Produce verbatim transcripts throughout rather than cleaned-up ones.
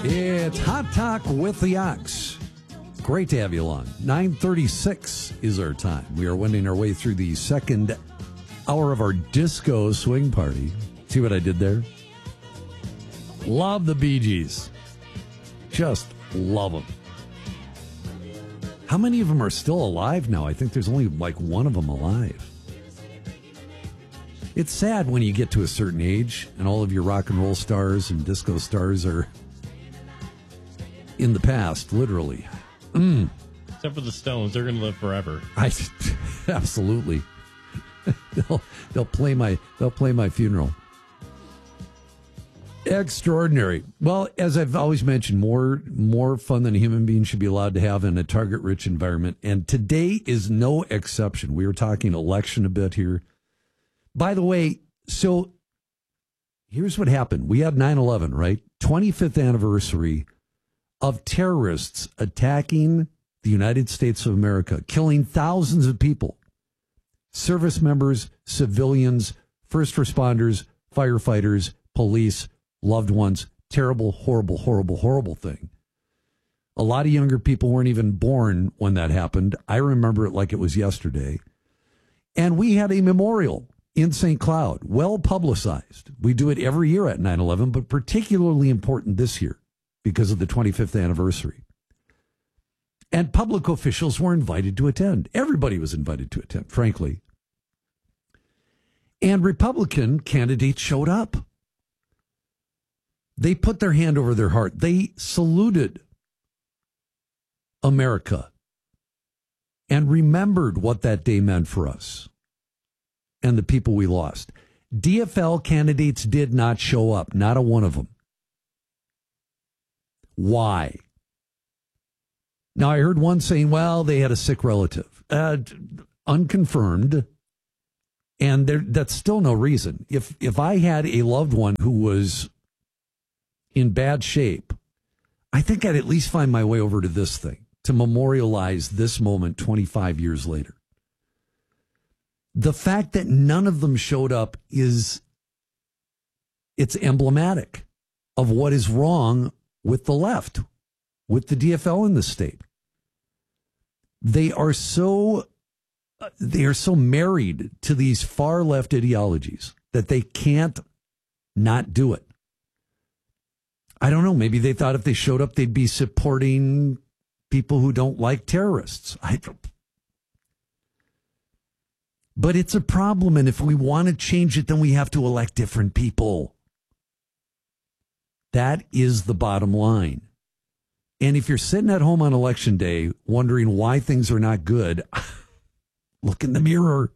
It's Hot Talk with the Ox. Great to have you along. nine thirty-six is our time. We are wending our way through the second hour of our disco swing party. See what I did there? Love the Bee Gees. Just love them. How many of them are still alive now? I think there's only like one of them alive. It's sad when you get to a certain age and all of your rock and roll stars and disco stars are in the past, literally. Mm. Except for the Stones, they're going to live forever. I absolutely. they'll they'll play my they'll play my funeral. Extraordinary. Well, as I've always mentioned, more more fun than a human being should be allowed to have in a target-rich environment, and today is no exception. We were talking election a bit here. By the way, so here's what happened. We had nine eleven, right? twenty-fifth anniversary of terrorists attacking the United States of America, killing thousands of people, service members, civilians, first responders, firefighters, police, loved ones. Terrible, horrible, horrible, horrible thing. A lot of younger people weren't even born when that happened. I remember it like it was yesterday. And we had a memorial in Saint Cloud, well publicized. We do it every year at nine eleven, but particularly important this year because of the twenty-fifth anniversary. And public officials were invited to attend. Everybody was invited to attend, frankly. And Republican candidates showed up. They put their hand over their heart. They saluted America and remembered what that day meant for us and the people we lost. D F L candidates did not show up, not a one of them. Why? Now, I heard one saying, well, they had a sick relative. Uh, unconfirmed. And there, that's still no reason. If if I had a loved one who was in bad shape, I think I'd at least find my way over to this thing to memorialize this moment twenty-five years later. The fact that none of them showed up is, it's emblematic of what is wrong with the left, with the D F L in the state. They are so, they are so married to these far left ideologies that they can't not do it. I don't know. Maybe they thought if they showed up, they'd be supporting people who don't like terrorists. I don't. But it's a problem, and if we want to change it, then we have to elect different people. That is the bottom line. And if you're sitting at home on election day wondering why things are not good, look in the mirror.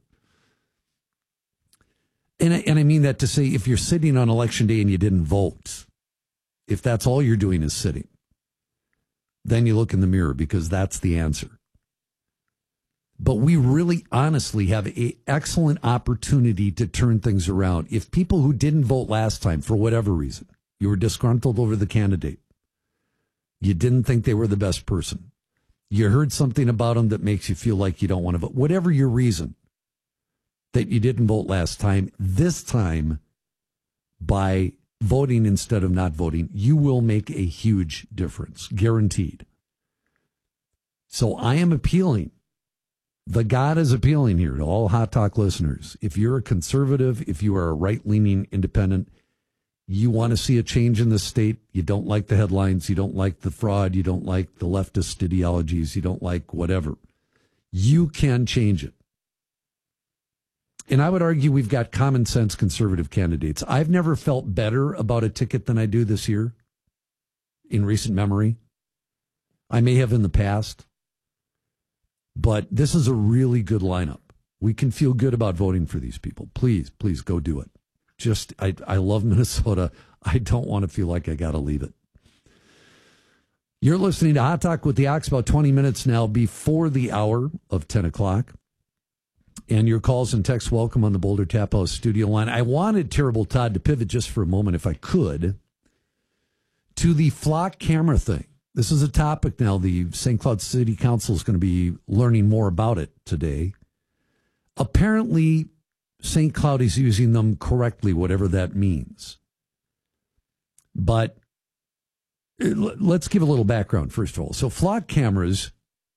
And I, and I mean that to say, if you're sitting on election day and you didn't vote, if that's all you're doing is sitting, then you look in the mirror, because that's the answer. But we really honestly have an excellent opportunity to turn things around. If people who didn't vote last time, for whatever reason, you were disgruntled over the candidate, you didn't think they were the best person, you heard something about them that makes you feel like you don't want to vote, whatever your reason that you didn't vote last time, this time, by voting instead of not voting, you will make a huge difference, guaranteed. So I am appealing. The God is appealing here to all Hot Talk listeners. If you're a conservative, if you are a right-leaning independent, you want to see a change in the state, you don't like the headlines, you don't like the fraud, you don't like the leftist ideologies, you don't like whatever, you can change it. And I would argue we've got common sense conservative candidates. I've never felt better about a ticket than I do this year in recent memory. I may have in the past. But this is a really good lineup. We can feel good about voting for these people. Please, please go do it. Just, I, I love Minnesota. I don't want to feel like I got to leave it. You're listening to Hot Talk with the Ox, about twenty minutes now before the hour of ten o'clock. And your calls and texts welcome on the Boulder Tap House studio line. I wanted Terrible Todd to pivot just for a moment, if I could, to the flock camera thing. This is a topic now. The Saint Cloud City Council is going to be learning more about it today. Apparently, Saint Cloud is using them correctly, whatever that means. But let's give a little background, first of all. So flock cameras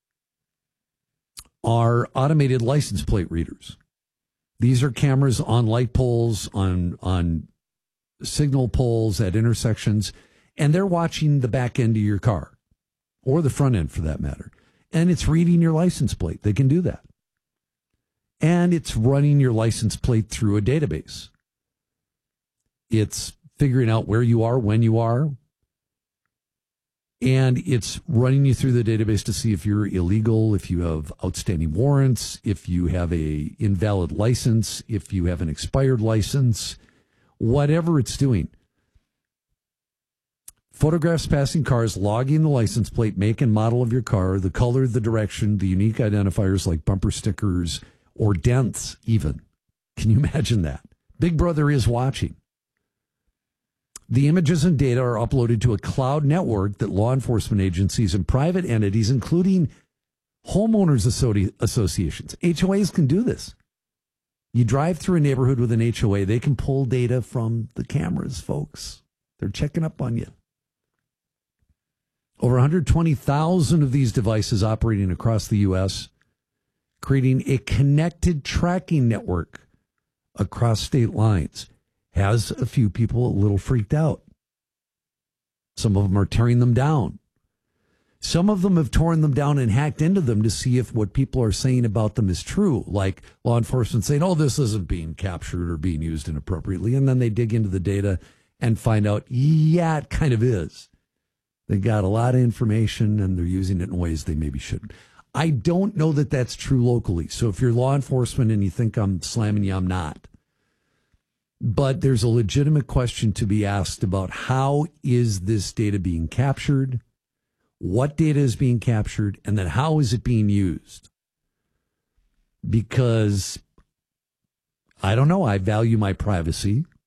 are automated license plate readers. These are cameras on light poles, on, on signal poles at intersections, and they're watching the back end of your car, or the front end for that matter. And it's reading your license plate. They can do that. And it's running your license plate through a database. It's figuring out where you are, when you are, and it's running you through the database to see if you're illegal, if you have outstanding warrants, if you have a invalid license, if you have an expired license, whatever it's doing. Photographs passing cars, logging the license plate, make and model of your car, the color, the direction, the unique identifiers like bumper stickers or dents even. Can you imagine that? Big Brother is watching. The images and data are uploaded to a cloud network that law enforcement agencies and private entities, including homeowners associations, H O As, can do this. You drive through a neighborhood with an H O A, they can pull data from the cameras, folks. They're checking up on you. Over one hundred twenty thousand of these devices operating across the U S, creating a connected tracking network across state lines. Has a few people a little freaked out. Some of them are tearing them down. Some of them have torn them down and hacked into them to see if what people are saying about them is true, like law enforcement saying, oh, this isn't being captured or being used inappropriately. And then they dig into the data and find out, yeah, it kind of is. They got a lot of information and they're using it in ways they maybe shouldn't. I don't know that that's true locally. So if you're law enforcement and you think I'm slamming you, I'm not. But there's a legitimate question to be asked about how is this data being captured, what data is being captured, and then how is it being used? Because I don't know, I value my privacy.